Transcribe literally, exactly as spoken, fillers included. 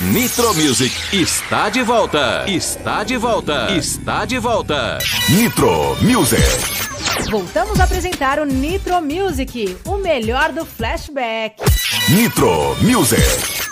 Nitro Music está de volta. Está de volta. Está de volta. Nitro Music. Voltamos a apresentar o Nitro Music, o melhor do flashback. Nitro Music.